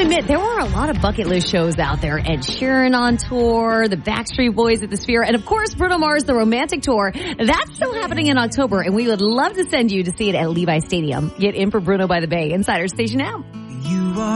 admit, there were a lot of bucket list shows out there. Ed Sheeran on tour, the Backstreet Boys at the Sphere, and of course, Bruno Mars, the Romantic Tour. That's still happening in October, and we would love to send you to see it at Levi Stadium. Get in for Bruno by the Bay, Insider Station now. You are